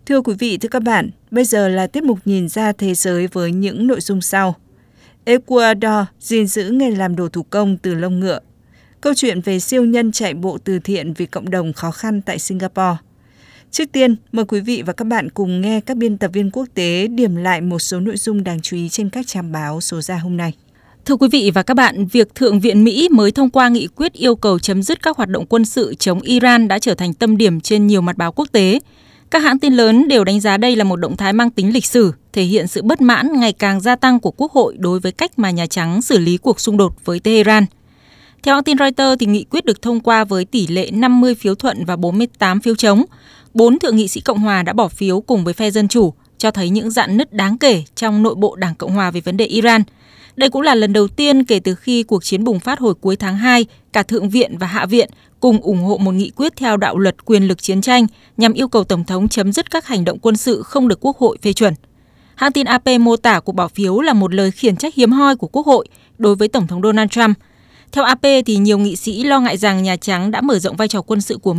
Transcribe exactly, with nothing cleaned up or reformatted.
Thưa quý vị, thưa các bạn, bây giờ là tiết mục Nhìn ra thế giới với những nội dung sau. Ecuador gìn giữ nghề làm đồ thủ công từ lông ngựa. Câu chuyện về siêu nhân chạy bộ từ thiện vì cộng đồng khó khăn tại Singapore. Trước tiên, mời quý vị và các bạn cùng nghe các biên tập viên quốc tế điểm lại một số nội dung đáng chú ý trên các trang báo số ra hôm nay. Thưa quý vị và các bạn, việc Thượng viện Mỹ mới thông qua nghị quyết yêu cầu chấm dứt các hoạt động quân sự chống Iran đã trở thành tâm điểm trên nhiều mặt báo quốc tế. Các hãng tin lớn đều đánh giá đây là một động thái mang tính lịch sử, thể hiện sự bất mãn ngày càng gia tăng của Quốc hội đối với cách mà Nhà Trắng xử lý cuộc xung đột với Tehran. Theo hãng tin Reuters, thì nghị quyết được thông qua với tỷ lệ năm mươi phiếu thuận và bốn mươi tám phiếu chống. Bốn thượng nghị sĩ Cộng hòa đã bỏ phiếu cùng với phe Dân chủ, cho thấy những rạn nứt đáng kể trong nội bộ Đảng Cộng hòa về vấn đề Iran. Đây cũng là lần đầu tiên kể từ khi cuộc chiến bùng phát hồi cuối tháng hai, cả Thượng viện và Hạ viện cùng ủng hộ một nghị quyết theo đạo luật quyền lực chiến tranh nhằm yêu cầu Tổng thống chấm dứt các hành động quân sự không được Quốc hội phê chuẩn. Hãng tin a pê mô tả cuộc bỏ phiếu là một lời khiển trách hiếm hoi của Quốc hội đối với Tổng thống Donald Trump. Theo a pê, thì nhiều nghị sĩ lo ngại rằng Nhà Trắng đã mở rộng vai trò quân sự của